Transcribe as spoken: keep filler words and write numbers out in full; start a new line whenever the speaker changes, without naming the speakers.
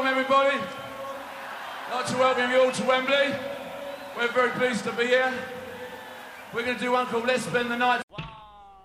welcome everybody. I'd like to welcome you all to Wembley. We're very pleased to be here. We're going to do one called Let's Spend the Night